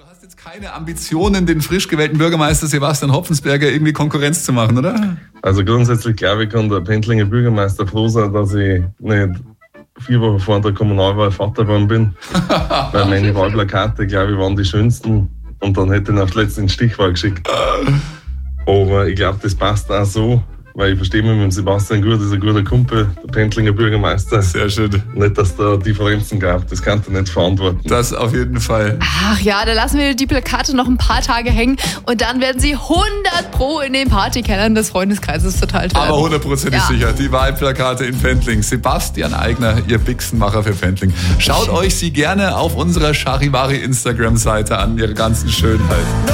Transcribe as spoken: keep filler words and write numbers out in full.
Du hast jetzt keine Ambitionen, den frisch gewählten Bürgermeister Sebastian Hopfensperger irgendwie Konkurrenz zu machen, oder? Also grundsätzlich glaube ich, kann der Pendlinger Bürgermeister froh sein, dass ich nicht vier Wochen vor der Kommunalwahl Vater geworden bin. Weil meine Wahlplakate, glaube ich, waren die schönsten. Und dann hätte ich ihn auf die letzte Stichwahl geschickt. Aber ich glaube, das passt auch so. Weil ich verstehe mich mit dem Sebastian gut, ist ein guter Kumpel, der Pendlinger Bürgermeister. Sehr schön. Nicht, dass da Differenzen gab, das kann er nicht verantworten. Das auf jeden Fall. Ach ja, da lassen wir die Plakate noch ein paar Tage hängen und dann werden sie hundert Pro in den Partykellern des Freundeskreises verteilt werden. Aber hundertprozentig ja. sicher, die Wahlplakate in Pendling. Sebastian Eigner, ihr Bixenmacher für Pendling. Schaut euch sie gerne auf unserer Charivari Instagram-Seite an, ihre ganzen Schönheiten.